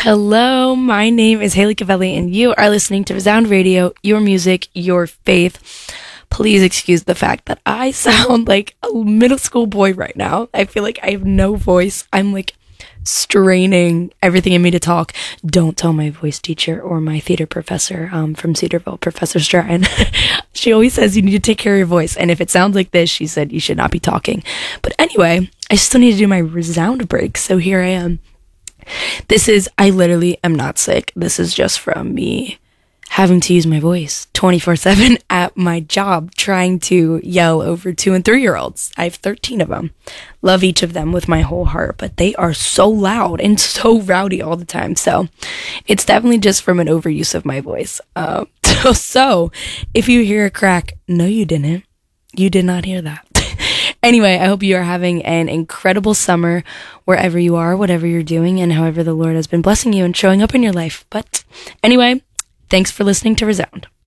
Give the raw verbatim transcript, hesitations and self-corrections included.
Hello, my name is Haley Cavelli, and you are listening to Resound Radio, your music, your faith. Please excuse the fact that I sound like a middle school boy right now. I feel like I have no voice. I'm like straining everything in me to talk. Don't tell my voice teacher or my theater professor um, from Cedarville, Professor Stratton. She always says you need to take care of your voice. And if it sounds like this, she said you should not be talking. But anyway, I still need to do my resound break. So here I am. This is, I literally am not sick. This is just from me having to use my voice twenty-four seven at my job, trying to yell over two and three year olds. I have thirteen of them. Love each of them with my whole heart, but they are so loud and so rowdy all the time. So it's definitely just from an overuse of my voice. Uh, so, so if you hear a crack, no, you didn't. You did not hear that. Anyway, I hope you are having an incredible summer wherever you are, whatever you're doing, and however the Lord has been blessing you and showing up in your life. But anyway, thanks for listening to Resound.